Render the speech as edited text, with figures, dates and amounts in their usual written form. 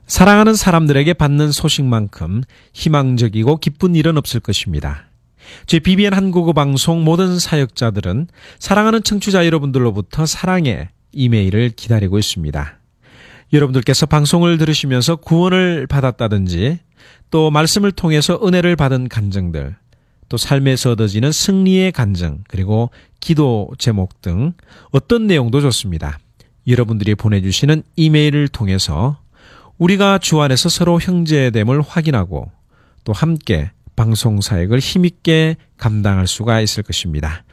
사랑하는 사람들에게 받는 소식만큼 희망적이고 기쁜 일은 없을 것입니다. 저희 BBN 한국어 방송 모든 사역자들은 사랑하는 청취자 여러분들로부터 사랑의 이메일을 기다리고 있습니다. 여러분들께서 방송을 들으시면서 구원을 받았다든지 또 말씀을 통해서 은혜를 받은 간증들, 또 삶에서 얻어지는 승리의 간증, 그리고 기도 제목 등 어떤 내용도 좋습니다. 여러분들이 보내주시는 이메일을 통해서 우리가 주 안에서 서로 형제됨을 확인하고 또 함께 방송 사역을 힘있게 감당할 수가 있을 것입니다.